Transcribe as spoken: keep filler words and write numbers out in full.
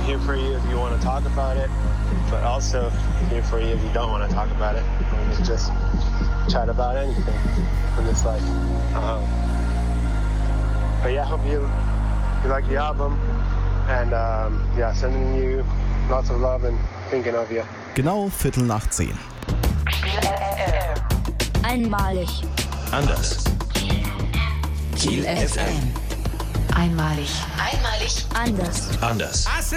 here for you if you want to talk about it, but also here for you if you don't want to talk about it. And just chat about anything in this life. Um, but yeah, I hope you, you like the album. And um, yeah, sending you lots of love and thinking of you. Genau Viertel nach zehn. Einmalig. Anders. Kiel F M. Einmalig. Einmalig. Anders. Anders.